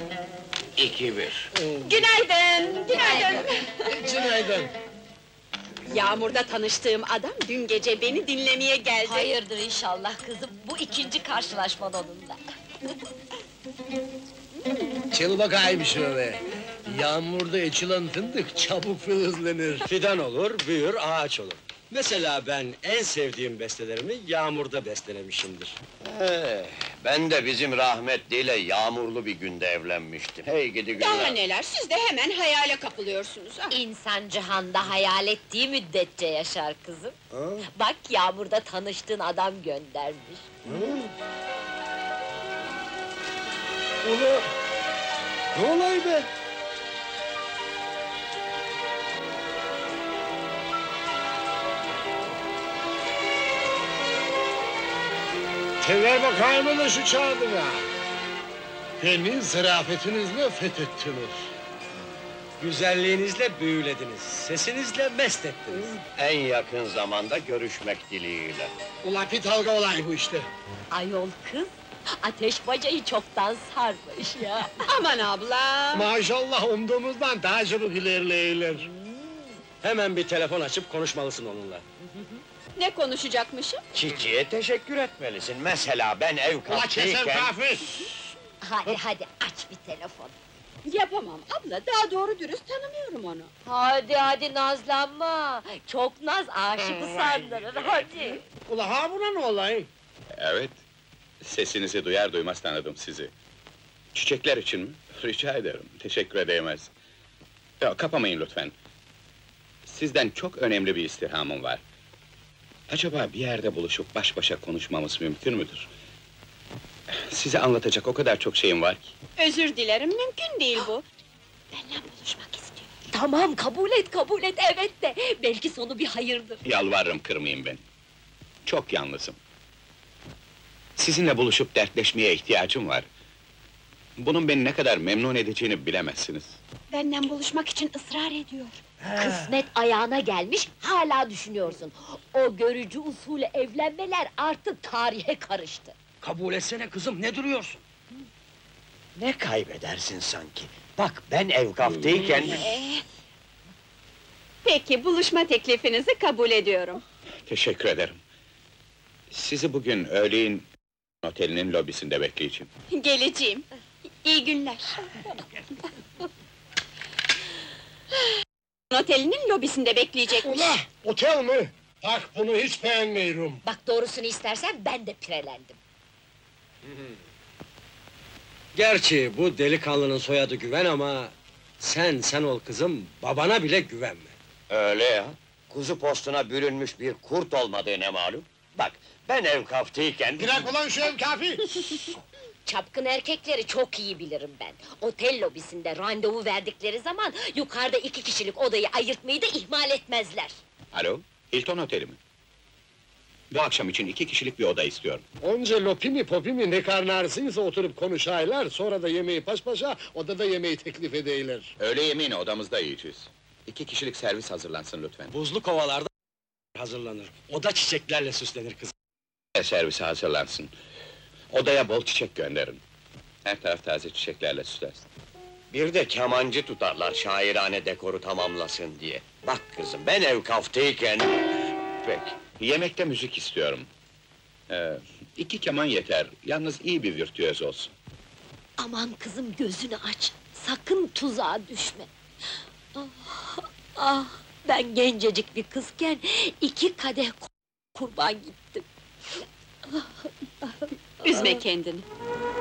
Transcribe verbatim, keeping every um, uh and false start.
İki bir. Günaydın, günaydın! Günaydın. Yağmurda tanıştığım adam dün gece beni dinlemeye geldi. Hayırdır inşallah kızım, bu ikinci karşılaşman onunla. Çıl bakayım şöyle. Yağmurda açılan fındık çabuk filizlenir. Fidan olur, büyür, ağaç olur. Mesela ben en sevdiğim bestelerimi yağmurda bestelemişimdir. Ee, ben de bizim rahmetliyle yağmurlu bir günde evlenmiştim. Hey gidi Daha günler. neler, siz de hemen hayale kapılıyorsunuz ha! İnsan cihanda hayal ettiği müddetçe yaşar kızım. Bak yağmurda tanıştığın adam göndermiş. Ula! Ne olay be? Tever bakayım hele şu çağdına. Beni zarafetinizle fethettiniz. Güzelliğinizle büyülediniz, sesinizle mest ettiniz. En yakın zamanda görüşmek dileğiyle. Ula bir dalga olay bu işte. Ayol kız, ateş bacayı çoktan sarmış ya. Aman abla! Maşallah umduğumuzdan daha çabuk ilerleyiler. Hemen bir telefon açıp konuşmalısın onunla. Ne konuşacakmışım? Çiçeğe teşekkür etmelisin. Mesela ben ev Ula keser kaptıyken... kafi! Hadi hadi aç bir telefon. Yapamam abla, daha doğru dürüst tanımıyorum onu. Hadi hadi nazlanma, çok naz aşıkı sandırır, hadi. Ula ha buna ne olay? Evet, sesinizi duyar duymaz tanıdım sizi. Çiçekler için mi? Rica ederim, teşekkür edemez. Ya, kapamayın lütfen. Sizden çok önemli bir istirhamım var. Acaba bir yerde buluşup baş başa konuşmamız mümkün müdür? Size anlatacak o kadar çok şeyim var ki. Özür dilerim, mümkün değil bu. Benimle buluşmak istiyor. Tamam, kabul et, kabul et, evet de, belki sonu bir hayırdır. Yalvarırım kırmayın beni. Çok yalnızım. Sizinle buluşup dertleşmeye ihtiyacım var. Bunun beni ne kadar memnun edeceğini bilemezsiniz. Benden buluşmak için ısrar ediyor. Kısmet ayağına gelmiş, hala düşünüyorsun. O görücü usulü evlenmeler artık tarihe karıştı. Kabul etsene kızım, ne duruyorsun? Ne kaybedersin sanki? Bak ben ev kaptıyken... Peki, buluşma teklifinizi kabul ediyorum. Teşekkür ederim. Sizi bugün öğleyin otelinin lobisinde bekleyeceğim. Geleceğim. İyi günler. Otelinin lobisinde bekleyecekmiş. Ula otel mi? Bak bunu hiç beğenmiyorum. Bak doğrusunu istersen ben de pirelendim. Gerçi bu delikanlının soyadı Güven ama... Sen, sen ol kızım, babana bile güvenme. Öyle ya. Kuzu postuna bürünmüş bir kurt olmadığı ne malum? Bak, ben ev kaptıyken... Bırak ulan şu ev kafi! Çapkın erkekleri çok iyi bilirim ben. Otel lobisinde randevu verdikleri zaman... ...yukarıda iki kişilik odayı ayırtmayı da ihmal etmezler. Alo, Hilton Oteli mi? Bu akşam için iki kişilik bir oda istiyorum. Onca lopi mi popi mi ne karnı ağrısıysa oturup konuşaylar, sonra da yemeği paş paşa, odada yemeği teklif edeyler. Öğle yemeğini odamızda yiyeceğiz. İki kişilik servis hazırlansın lütfen. Buzlu kovalarda hazırlanır. Oda çiçeklerle süslenir kızım. Servisi hazırlansın. Odaya bol çiçek gönderin. Her taraf taze çiçeklerle süslensin. Bir de kemancı tutarlar şairane dekoru tamamlasın diye. Bak kızım, ben ev kaptıyken... Peki. Yemekte müzik istiyorum. Ee, iki keman yeter. Yalnız iyi bir virtüöz olsun. Aman kızım gözünü aç, sakın tuzağa düşme. Ah, ah, ben gencecik bir kızken iki kadeh kurban gittim. Üzme kendini.